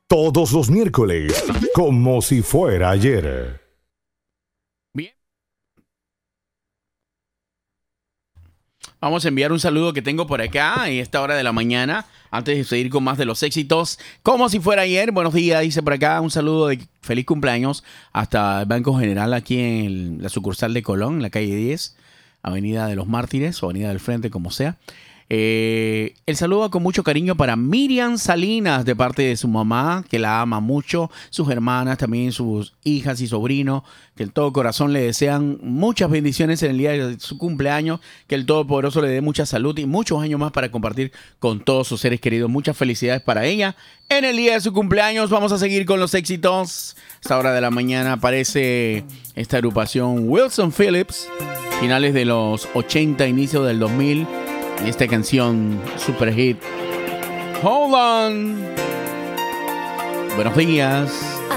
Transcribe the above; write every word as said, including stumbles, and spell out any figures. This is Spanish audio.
Todos los miércoles, como si fuera ayer. Bien. Vamos a enviar un saludo que tengo por acá en esta hora de la mañana. Antes de seguir con más de los éxitos, como si fuera ayer. Buenos días, dice por acá. Un saludo de feliz cumpleaños hasta el Banco General aquí en el- la sucursal de Colón, en la calle diez, Avenida de los Mártires o Avenida del Frente, como sea. Eh, el saludo va con mucho cariño para Miriam Salinas de parte de su mamá, que la ama mucho, sus hermanas, también sus hijas y sobrinos, que en todo corazón le desean muchas bendiciones en el día de su cumpleaños, que el Todopoderoso le dé mucha salud y muchos años más para compartir con todos sus seres queridos. Muchas felicidades para ella en el día de su cumpleaños. Vamos a seguir con los éxitos. A esta hora de la mañana aparece esta agrupación Wilson Phillips, finales de los ochenta, inicio del dos mil. Y esta canción super hit, Hold On. Buenos días.